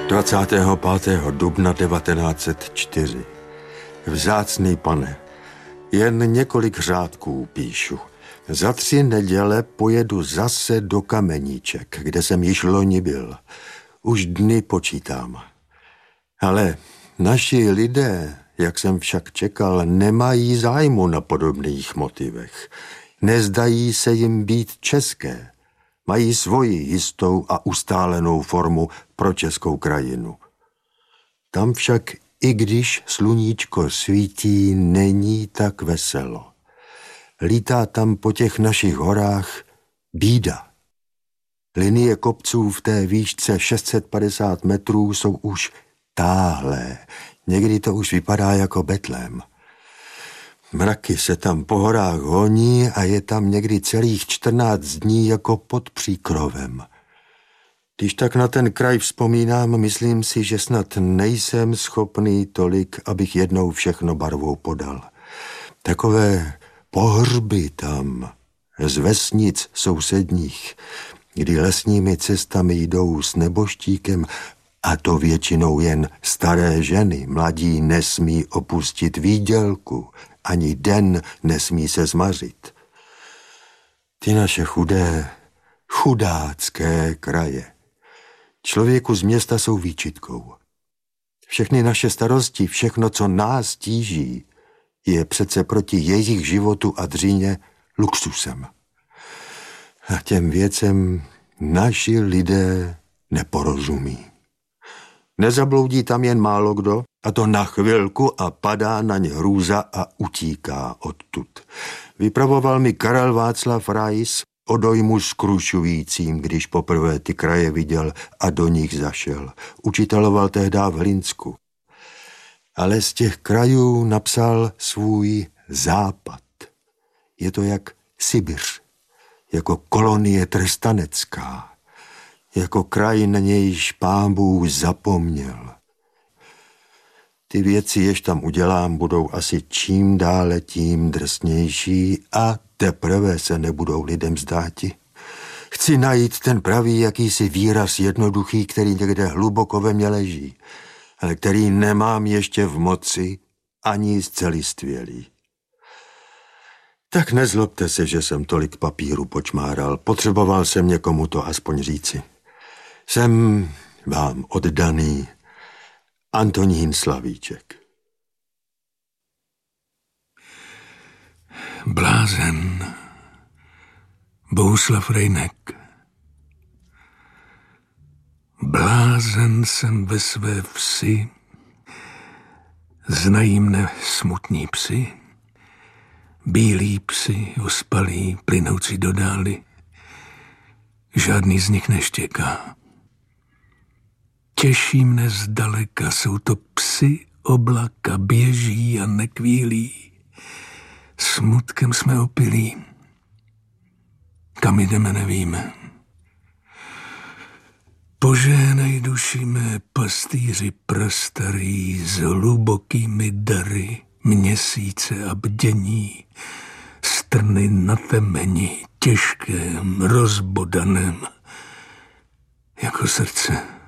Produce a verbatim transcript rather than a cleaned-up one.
dvacátého pátého dubna devatenáct set čtyři. Vzácný pane, jen několik řádků píšu. Za tři neděle pojedu zase do Kameníček, kde jsem již loni byl. Už dny počítám. Ale naši lidé, jak jsem však čekal, nemají zájmu na podobných motivech. Nezdají se jim být české. Mají svoji jistou a ustálenou formu pro českou krajinu. Tam však, i když sluníčko svítí, není tak veselo. Lítá tam po těch našich horách bída. Linie kopců v té výšce šest set padesát metrů jsou už táhlé. Někdy to už vypadá jako Betlém. Mraky se tam po horách honí a je tam někdy celých čtrnáct dní jako pod příkrovem. Když tak na ten kraj vzpomínám, myslím si, že snad nejsem schopný tolik, abych jednou všechno barvou podal. Takové pohřby tam, z vesnic sousedních, kdy lesními cestami jdou s neboštíkem, a to většinou jen staré ženy, mladí nesmí opustit výdělku, ani den nesmí se zmařit. Ty naše chudé, chudácké kraje. Člověku z města jsou výčitkou. Všechny naše starosti, všechno, co nás tíží, je přece proti jejich životu a dříně luxusem. A těm věcem naši lidé neporozumí. Nezabloudí tam jen málo kdo, a to na chvilku, a padá na ně hrůza a utíká odtud. Vypravoval mi Karel Václav Rais o dojmu skrušujícím, když poprvé ty kraje viděl a do nich zašel. Učiteloval tehdy v Hlinsku. Ale z těch krajů napsal svůj západ. Je to jak Sibiř, jako kolonie trestanecká, jako kraj, na nějž Pán Bůh zapomněl. Ty věci, jež tam udělám, budou asi čím dále tím drsnější a teprve se nebudou lidem zdáti. Chci najít ten pravý jakýsi výraz jednoduchý, který někde hluboko ve mně leží, ale který nemám ještě v moci ani zcelistvělý. Tak nezlobte se, že jsem tolik papíru počmáral. Potřeboval jsem někomu to aspoň říci. Jsem vám oddaný Antonín Slavíček. Blázen Bohuslav Rejnek. Blázen jsem ve své vsi, znají mne smutní psi, bílí psi, ospalí, plynoucí do dály. Žádný z nich neštěká. Těší mne zdaleka, jsou to psi oblaka, běží a nekvílí. Smutkem jsme opilí. Kam jdeme, nevíme. Požehnej duši mé, pastýři prastarý, s hlubokými dary, měsíce a bdění, strny na temeni, těžkém, rozbodaném, jako srdce.